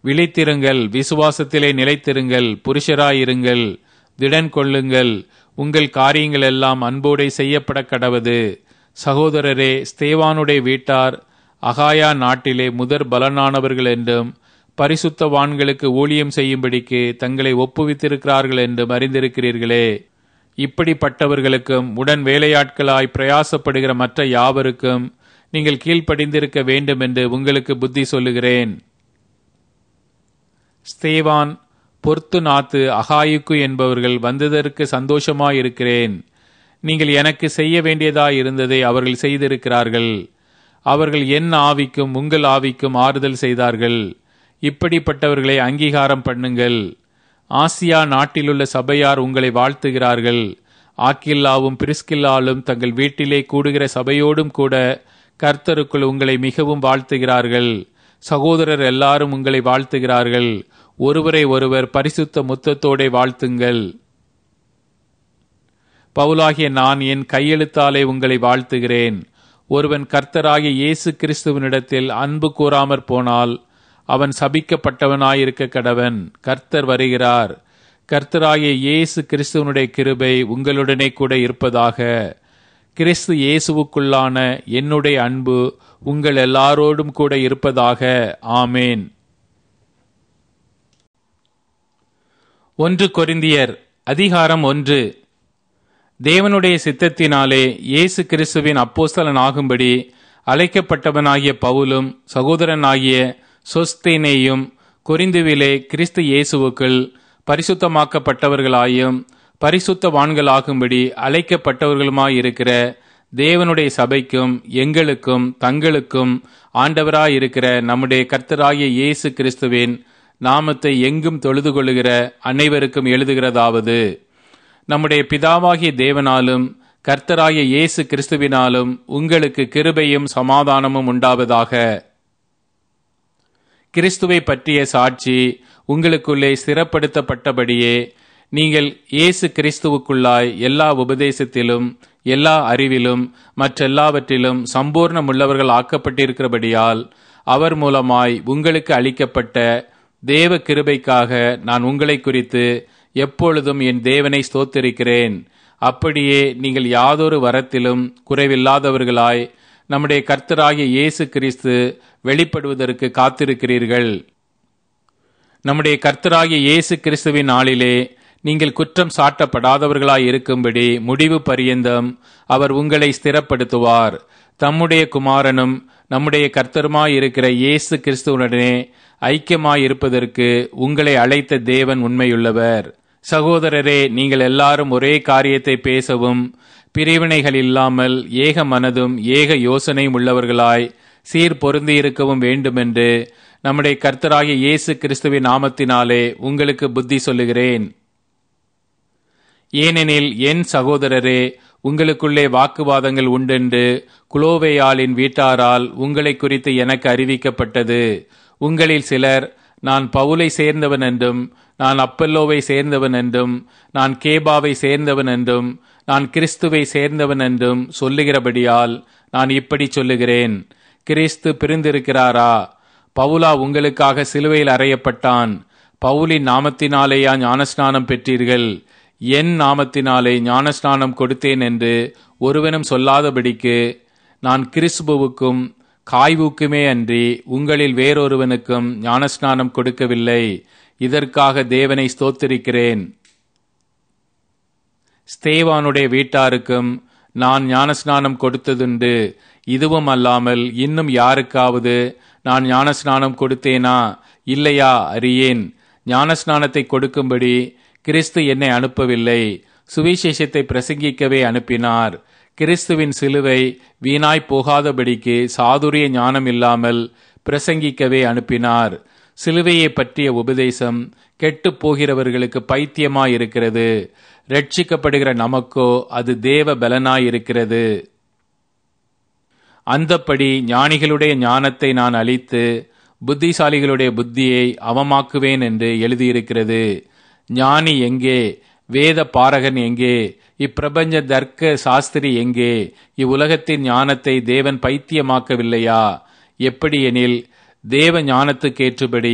விழித்திருங்கள், விசுவாசத்திலே நிலைத்திருங்கள், புருஷராயிருங்கள், திடன் கொள்ளுங்கள், உங்கள் காரியங்கள் எல்லாம் அன்போடே செய்யப்பட கடவது. சகோதரரே, ஸ்தேவானுடைய வீட்டார் அகாயா நாட்டிலே முதற் பலனானவர்கள் என்றும் பரிசுத்தவான்களுக்கு ஊழியம் செய்யும்படிக்கு தங்களை ஒப்புவித்திருக்கிறார்கள் என்றும் அறிந்திருக்கிறீர்களே. இப்படிப்பட்டவர்களுக்கும் உடன் வேலையாட்களாய் பிரயாசப்படுகிற மற்ற யாவருக்கும் நீங்கள் கீழ்ப்படிந்திருக்க வேண்டும் என்று உங்களுக்கு புத்தி சொல்லுகிறேன். ஸ்தேவான், பொர்த்துநாத்து, அகாயுக்கு என்பவர்கள் வந்ததற்கு சந்தோஷமாயிருக்கிறேன். நீங்கள் எனக்கு செய்ய வேண்டியதாயிருந்ததை அவர்கள் செய்திருக்கிறார்கள். அவர்கள் என் ஆவிக்கும் உங்கள் ஆவிக்கும் ஆறுதல் செய்தார்கள். இப்படிப்பட்டவர்களை அங்கீகாரம் பண்ணுங்கள். ஆசியா நாட்டிலுள்ள சபையார் உங்களை வாழ்த்துகிறார்கள். ஆக்கில்லாவும் பிரிஸ்கில்லாலும் தங்கள் வீட்டிலே கூடுகிற சபையோடும் கூட கர்த்தருக்குள் உங்களை மிகவும் வாழ்த்துகிறார்கள். சகோதரர் எல்லாரும் உங்களை வாழ்த்துகிறார்கள். ஒருவரை ஒருவர் பரிசுத்த முத்தத்தோടെ வாழ்த்துங்கள். பவுலாகிய நான் என் கையெழுத்தாலே உங்களை வாழ்த்துகிறேன். ஒருவன் கர்த்தராகிய இயேசு கிறிஸ்துவனிடத்தில் அன்பு கூறாமற் போனால் அவன் சபிக்கப்பட்டவனாயிருக்க கடவன். கர்த்தர் வருகிறார். கர்த்தராகிய இயேசு கிறிஸ்துவனுடைய கிருபை உங்களுடனே கூட இருப்பதாக. கிறிஸ்து இயேசுவுக்குள்ளான என்னுடைய அன்பு உங்கள் எல்லாரோடும் கூட இருப்பதாக. ஆமேன். 1 கொரிந்தியர் அதிகாரம் 1. தேவனுடைய சித்தத்தினாலே இயேசு கிறிஸ்துவின் அப்போஸ்தலன் ஆகும்படி அழைக்கப்பட்டவனாகிய பவுலும் சகோதரனாகிய சொஸ்தேனேயும் கொரிந்துவிலே கிறிஸ்து இயேசுவுக்குள் பரிசுத்தமாக்கப்பட்டவர்களாயும் பரிசுத்தவான்களாகும்படி அழைக்கப்பட்டவர்களுமாயிருக்கிற தேவனுடைய சபைக்கும் எங்களுக்கும் தங்களுக்கும் ஆண்டவராயிருக்கிற நம்முடைய கர்த்தராகிய இயேசு கிறிஸ்துவின் நாமத்தை எங்கும் தொழுது கொள்ளுகிற அனைவருக்கும் எழுதுகிறதாவது, நம்முடைய பிதாவாகிய தேவனாலும் கர்த்தராகிய இயேசு கிறிஸ்துவினாலும் உங்களுக்கு கிருபையும் சமாதானமும் உண்டாவதாக. கிறிஸ்துவை பற்றிய சாட்சி உங்களுக்குள்ளே ஸ்திரப்படுத்தப்பட்டபடியே நீங்கள் இயேசு கிறிஸ்துவுக்குள்ளாய் எல்லா உபதேசத்திலும் எல்லா அறிவிலும் மற்றெல்லாவற்றிலும் சம்பூர்ணமுள்ளவர்கள் ஆக்கப்பட்டிருக்கிறபடியால் அவர் மூலமாய் உங்களுக்கு அளிக்கப்பட்ட தேவ கிருபைக்காக நான் உங்களை குறித்து எப்பொழுதும் என் தேவனை ஸ்தோத்திரிக்கிறேன். அப்படியே நீங்கள் யாதொரு வரத்திலும் குறைவில்லாதவர்களாய் நம்முடைய கர்த்தராகிய இயேசு கிறிஸ்து வெளிப்படுவதற்கு காத்திருக்கிறீர்கள். நம்முடைய கர்த்தராகிய இயேசு கிறிஸ்துவின் நாளிலே நீங்கள் குற்றம் சாட்டப்படாதவர்களாய் இருக்கும்படி முடிவு பரியந்தம் அவர் உங்களை ஸ்திரப்படுத்துவார். தம்முடைய குமாரனும் நம்முடைய கர்த்தருமாயிருக்கிற இயேசு கிறிஸ்துவனுடனே ஐக்கியமாயிருப்பதற்கு உங்களை அழைத்த தேவன் உண்மையுள்ளவர். சகோதரரே, நீங்கள் எல்லாரும் ஒரே காரியத்தை பேசவும் பிரிவினைகள் இல்லாமல் ஏக மனதும் ஏக யோசனையும் உள்ளவர்களாய் சீர் பொருந்தியிருக்கவும் வேண்டுமென்று நம்முடைய கர்த்தராகிய இயேசு கிறிஸ்துவின் நாமத்தினாலே உங்களுக்கு புத்தி சொல்லுகிறேன். ஏனெனில் என் சகோதரரே, உங்களுக்குள்ளே வாக்குவாதங்கள் உண்டென்று குலோவேயாளின் வீட்டாரால் உங்களை குறித்து எனக்கு அறிவிக்கப்பட்டது. உங்களில் சிலர் நான் பவுலை சேர்ந்தவன் என்றும் நான் அப்பல்லோவை சேர்ந்தவன் என்றும் நான் கேபாவை சேர்ந்தவன் என்றும் நான் கிறிஸ்துவை சேர்ந்தவன் என்றும் சொல்லுகிறபடியால் நான் இப்படி சொல்லுகிறேன். கிறிஸ்து பிரிந்திருக்கிறாரா? பவுலா உங்களுக்காக சிலுவையில் அறையப்பட்டான். பவுலின் நாமத்தினாலேயா ஞானஸ்நானம் பெற்றீர்கள்? என் நாமத்தினாலே ஞானஸ்நானம் கொடுத்தேன் என்று ஒருவனும் சொல்லாதபடிக்கு நான் கிறிஸ்புவுக்கும் காய்வுக்குமே அன்றி உங்களில் வேறொருவனுக்கும் ஞானஸ்நானம் கொடுக்கவில்லை. இதற்காக தேவனை ஸ்தோத்திரிக்கிறேன். ஸ்தேவானுடைய வீட்டாருக்கும் நான் ஞானஸ்நானம் கொடுத்ததுண்டு. இதுவும் அல்லாமல் இன்னும் யாருக்காவது நான் ஞானஸ்நானம் கொடுத்தேனா இல்லையா அறியேன். ஞானஸ்நானத்தை கொடுக்கும்படி கிறிஸ்து என்னை அனுப்பவில்லை, சுவிசேஷத்தை பிரசங்கிக்கவே அனுப்பினார். கிறிஸ்துவின் சிலுவை வீணாய் போகாதபடிக்கு சாதுரிய ஞானம் இல்லாமல் பிரசங்கிக்கவே அனுப்பினார். சிலுவையை பற்றிய உபதேசம் கெட்டு போகிறவர்களுக்கு பைத்தியமாயிருக்கிறது, ரட்சிக்கப்படுகிற நமக்கோ அது தேவ பலனாயிருக்கிறது. அந்தப்படி ஞானிகளுடைய ஞானத்தை நான் அழித்து புத்திசாலிகளுடைய புத்தியை அவமாக்குவேன் என்று எழுதியிருக்கிறது. ஞானி எங்கே? வேத பாரகன் எங்கே? இப்பிரபஞ்ச தர்க்க சாஸ்திரி எங்கே? இவ்வுலகத்தின் ஞானத்தை தேவன் பைத்தியமாக்கவில்லையா? எப்படி எனில் தேவ ஞானத்துக்கேற்றபடி